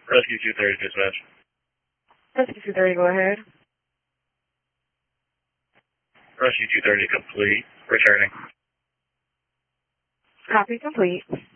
Rescue 230 dispatch. Rescue 230, go ahead. Rescue 230 complete. Returning. Copy complete.